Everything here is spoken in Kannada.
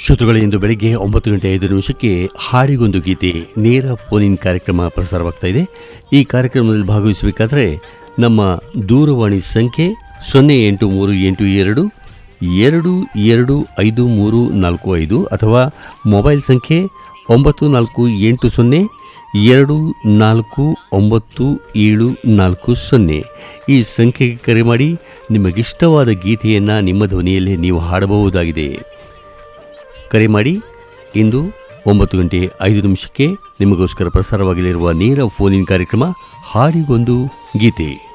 ಶ್ರೋತೃಗಳೇ, ಇಂದು ಬೆಳಗ್ಗೆ 9:05 ಹಾಡಿಗೊಂದು ಗೀತೆ ನೇರ ಫೋನ್ ಕಾರ್ಯಕ್ರಮ ಪ್ರಸಾರವಾಗ್ತಾ ಇದೆ. ಈ ಕಾರ್ಯಕ್ರಮದಲ್ಲಿ ಭಾಗವಹಿಸಬೇಕಾದ್ರೆ ನಮ್ಮ ದೂರವಾಣಿ ಸಂಖ್ಯೆ 0832225345 ಅಥವಾ ಮೊಬೈಲ್ ಸಂಖ್ಯೆ 9480249740. ಈ ಸಂಖ್ಯೆಗೆ ಕರೆ ಮಾಡಿ ನಿಮಗಿಷ್ಟವಾದ ಗೀತೆಯನ್ನು ನಿಮ್ಮ ಧ್ವನಿಯಲ್ಲೇ ನೀವು ಹಾಡಬಹುದಾಗಿದೆ. ಕರೆ ಮಾಡಿ. ಇಂದು 9:05 ನಿಮಗೋಸ್ಕರ ಪ್ರಸಾರವಾಗಲಿರುವ ನೇರ ಫೋನ್ ಕಾರ್ಯಕ್ರಮ ಹಾಡಿಗೊಂದು ಗೀತೆ.